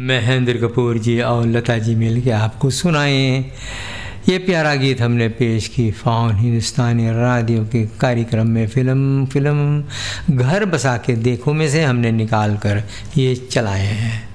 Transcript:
महेंद्र कपूर जी और लता जी मिल के आपको सुनाए हैं। ये प्यारा गीत हमने पेश की फ़ॉन हिंदुस्तानी रेडियो के कार्यक्रम में फिल्म घर बसा के देखो में से हमने निकाल कर ये चलाए हैं।